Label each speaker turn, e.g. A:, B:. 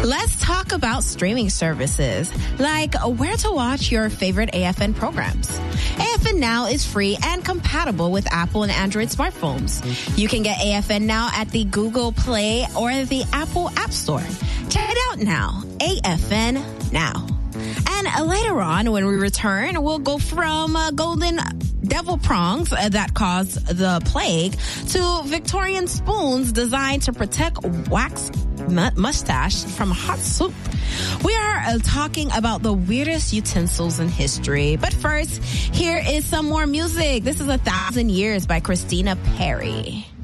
A: Let's talk about streaming services, like where to watch your favorite AFN programs. AFN Now is free and compatible with Apple and Android smartphones. You can get AFN Now at the Google Play or the Apple App Store. Check it out now. AFN Now. And later on, when we return, we'll go from golden devil prongs that cause the plague to Victorian spoons designed to protect wax mustache from hot soup. We are talking about the weirdest utensils in history. But first, here is some more music. This is 1,000 Years by Christina Perri.